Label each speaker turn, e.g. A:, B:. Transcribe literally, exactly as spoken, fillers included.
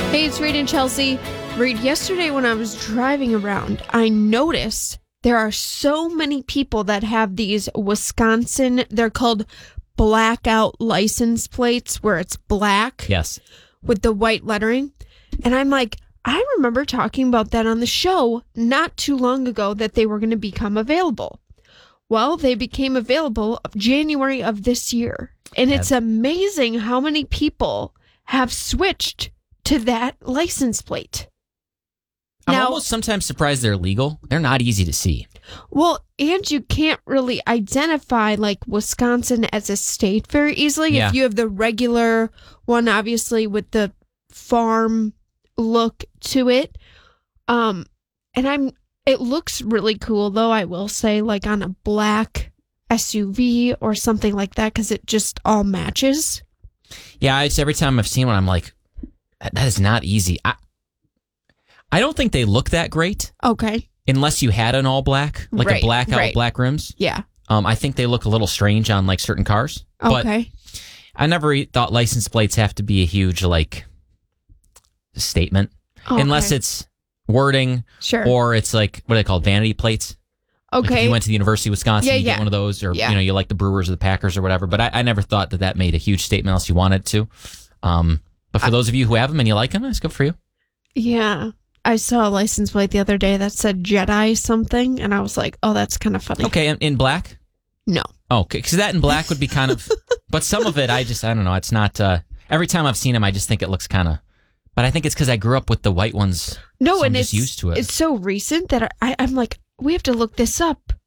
A: Hey, it's Reed and Chelsea. Reed, yesterday when I was driving around, I noticed there are so many people that have these Wisconsin, they're called blackout license plates, where it's black.
B: Yes.
A: With the white lettering. And I'm like, I remember talking about that on the show not too long ago, that they were going to become available. Well, they became available January of this year. And it's amazing how many people have switched to that license plate.
B: I'm
A: Now,
B: almost sometimes surprised they're legal. They're not easy to see.
A: well, and you can't really identify like Wisconsin as a state very easily.
B: Yeah.
A: If you have the regular one, obviously with the farm look to it. Um, and I'm, it looks really cool though, I will say, like on a black S U V or something like that, because it just all matches.
B: Yeah, it's every time I've seen one, I'm like, that, that is not easy. I, I don't think they look that great.
A: Okay.
B: Unless you had an all black, like
A: Right,
B: a blackout
A: right.
B: black rims.
A: Yeah.
B: Um, I think they look a little strange on like certain cars. But
A: Okay.
B: I never e- thought license plates have to be a huge like statement,
A: Okay.
B: unless it's wording
A: Sure.
B: or it's like what are they called, vanity plates. Like if
A: Okay.
B: you went to the University of Wisconsin,
A: Yeah,
B: you
A: yeah.
B: get one of those, or
A: Yeah.
B: you know, you like the Brewers or the Packers or whatever. But I, I never thought that that made a huge statement unless you wanted to. Um, but for
A: I-
B: those of you who have them and you like them, that's good for you.
A: Yeah. I saw a license plate the other day that said Jedi something, and I was like, oh, that's kind of funny.
B: Okay, in, in black.
A: No.
B: Oh, okay, because that in black would be kind of, but some of it, I just, I don't know. It's not. Uh, every time I've seen them, I just think it looks kind of. But I think it's because I grew up with the white ones.
A: No,
B: so I'm
A: and
B: just
A: it's
B: used to it.
A: It's so recent that I, I'm like, we have to look this up.